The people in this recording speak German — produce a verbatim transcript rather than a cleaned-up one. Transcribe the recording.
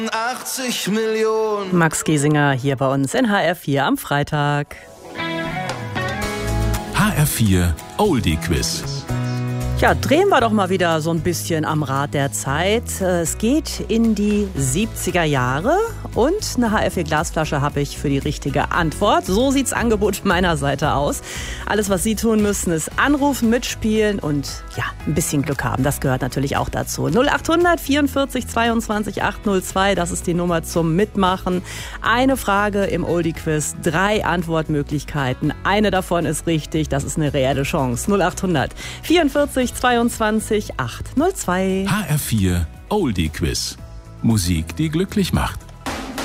achtzig Millionen. Max Giesinger hier bei uns in H R vier am Freitag. H R vier Oldie Quiz. Ja, drehen wir doch mal wieder so ein bisschen am Rad der Zeit. Es geht in die siebziger Jahre und eine H R vier Glasflasche habe ich für die richtige Antwort. So sieht's Angebot meiner Seite aus. Alles, was Sie tun müssen, ist anrufen, mitspielen und ja, ein bisschen Glück haben. Das gehört natürlich auch dazu. null acht hundert vierundvierzig zweiundzwanzig achthundertzwei, das ist die Nummer zum Mitmachen. Eine Frage im Oldie-Quiz, drei Antwortmöglichkeiten. Eine davon ist richtig, das ist eine reelle Chance. null acht hundert vierundvierzig zweiundzwanzig achthundertzwei. H R vier Oldie Quiz. Musik, die glücklich macht.